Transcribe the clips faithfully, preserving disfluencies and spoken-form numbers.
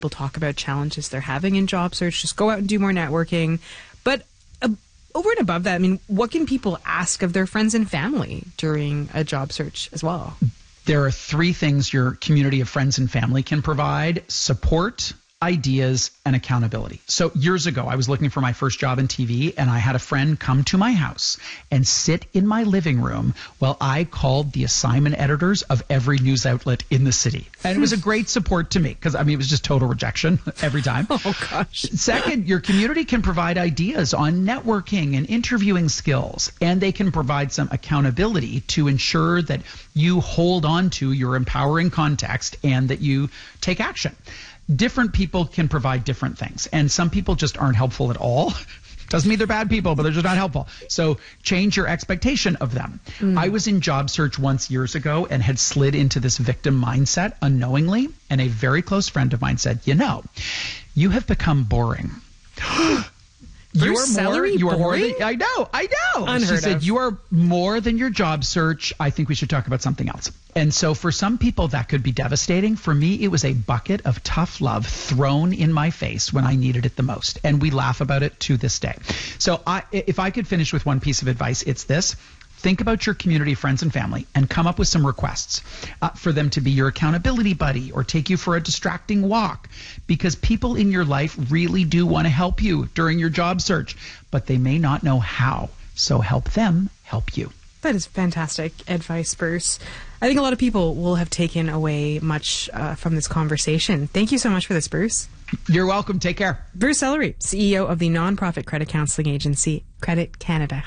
People talk about challenges they're having in job search. Just go out and do more networking. But uh, over and above that, I mean, what can people ask of their friends and family during a job search as well? There are three things your community of friends and family can provide: support, ideas, and accountability. So years ago, I was looking for my first job in T V, and I had a friend come to my house and sit in my living room while I called the assignment editors of every news outlet in the city. And it was a great support to me because, I mean, it was just total rejection every time. Oh, gosh. Second, your community can provide ideas on networking and interviewing skills, and they can provide some accountability to ensure that you hold on to your empowering context and that you take action. Different people can provide different things, and some people just aren't helpful at all. Doesn't mean they're bad people, but they're just not helpful. So change your expectation of them. Mm. I was in job search once years ago and had slid into this victim mindset unknowingly, and a very close friend of mine said, you know, you have become boring. You are more, you are more than, I know, I know. Unheard she said, of. you are more than your job search. I think we should talk about something else. And so for some people that could be devastating. For me, it was a bucket of tough love thrown in my face when I needed it the most. And we laugh about it to this day. So I, if I could finish with one piece of advice, it's this. Think about your community, friends, and family, and come up with some requests uh, for them to be your accountability buddy or take you for a distracting walk, because people in your life really do want to help you during your job search, but they may not know how. So help them help you. That is fantastic advice, Bruce. I think a lot of people will have taken away much uh, from this conversation. Thank you so much for this, Bruce. You're welcome. Take care. Bruce Ellery, C E O of the nonprofit credit counseling agency Credit Canada.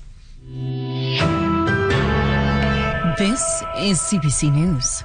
This is C B C News.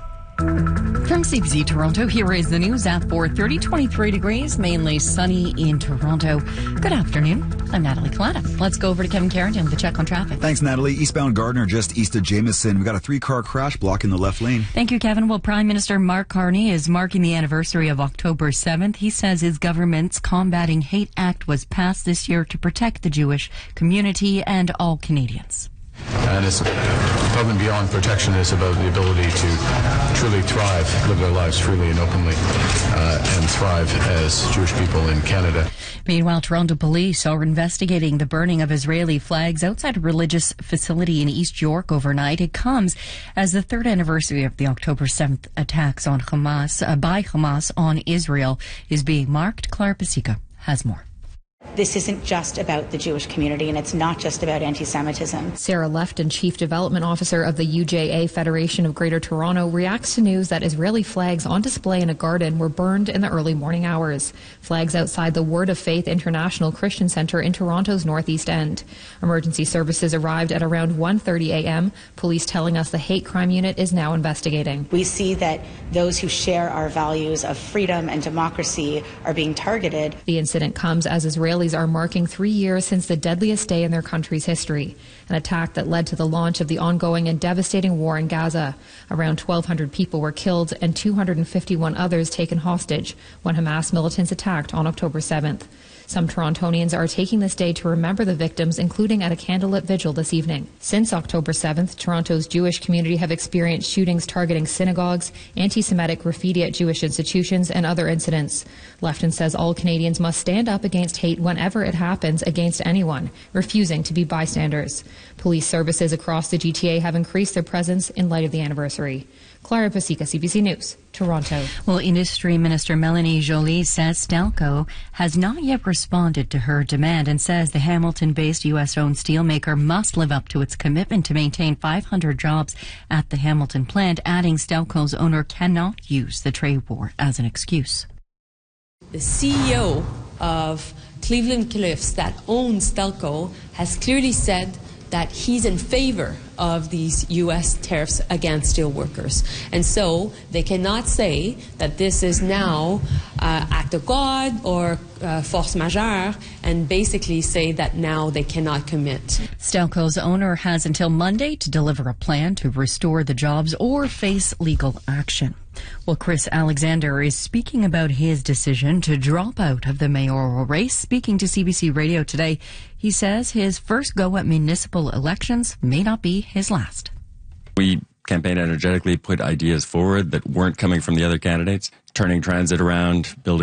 From C B C Toronto, here is the news at four thirty, twenty-three degrees, mainly sunny in Toronto. Good afternoon. I'm Natalie Collada. Let's go over to Kevin Carrington with a check on traffic. Thanks, Natalie. Eastbound Gardner, just east of Jameson. We got a three-car crash blocking the left lane. Thank you, Kevin. Well, Prime Minister Mark Carney is marking the anniversary of October seventh. He says his government's Combating Hate Act was passed this year to protect the Jewish community and all Canadians. And it's above and beyond protection. It's about the ability to truly thrive, live their lives freely and openly, uh, and thrive as Jewish people in Canada. Meanwhile, Toronto police are investigating the burning of Israeli flags outside a religious facility in East York overnight. It comes as the third anniversary of the October seventh attacks on Hamas, uh, by Hamas on Israel is being marked. Clara Pasica has more. This isn't just about the Jewish community, and it's not just about anti-Semitism. Sarah Lefton, Chief Development Officer of the U J A Federation of Greater Toronto, reacts to news that Israeli flags on display in a garden were burned in the early morning hours. Flags outside the Word of Faith International Christian Centre in Toronto's northeast end. Emergency services arrived at around one thirty a.m., police telling us the hate crime unit is now investigating. We see that those who share our values of freedom and democracy are being targeted. The incident comes as Israelis are marking three years since the deadliest day in their country's history, an attack that led to the launch of the ongoing and devastating war in Gaza. Around twelve hundred people were killed and two hundred fifty-one others taken hostage when Hamas militants attacked on October seventh. Some Torontonians are taking this day to remember the victims, including at a candlelit vigil this evening. Since October seventh, Toronto's Jewish community have experienced shootings targeting synagogues, anti-Semitic graffiti at Jewish institutions, and other incidents. Lefton says all Canadians must stand up against hate whenever it happens against anyone, refusing to be bystanders. Police services across the G T A have increased their presence in light of the anniversary. Clara Pasica, C B C News, Toronto. Well, Industry Minister Melanie Joly says Stelco has not yet responded to her demand and says the Hamilton-based U S-owned steelmaker must live up to its commitment to maintain five hundred jobs at the Hamilton plant, adding Stelco's owner cannot use the trade war as an excuse. The C E O of Cleveland-Cliffs that owns Stelco has clearly said that he's in favor of these U S tariffs against steelworkers. And so they cannot say that this is now uh, act of God or uh, force majeure and basically say that now they cannot commit. Stelco's owner has until Monday to deliver a plan to restore the jobs or face legal action. Well, Chris Alexander is speaking about his decision to drop out of the mayoral race. Speaking to C B C Radio today, he says his first go at municipal elections may not be his last. We campaign energetically, put ideas forward that weren't coming from the other candidates, turning transit around, building